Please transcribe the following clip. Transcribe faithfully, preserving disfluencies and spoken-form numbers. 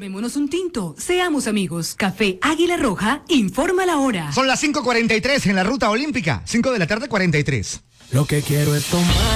Tomémonos un tinto, seamos amigos. Café Águila Roja, informa la hora. Son las cinco cuarenta y tres en la ruta olímpica, cinco de la tarde cuarenta y tres. Lo que quiero es tomar.